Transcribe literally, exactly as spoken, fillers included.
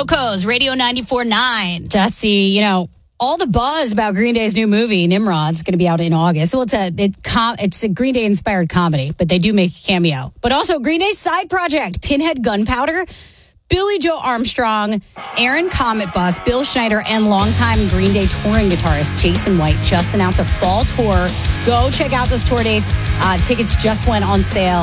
Coco's Radio ninety-four point nine. Dusty, you know, all the buzz about Green Day's new movie, Nimrod's going to be out in August. Well, it's a, it com- it's a Green Day-inspired comedy, but they do make a cameo. But also Green Day's side project, Pinhead Gunpowder, Billy Joe Armstrong, Aaron Comet Bus, Bill Schneider, and longtime Green Day touring guitarist Jason White just announced a fall tour. Go check out those tour dates. Uh, tickets just went on sale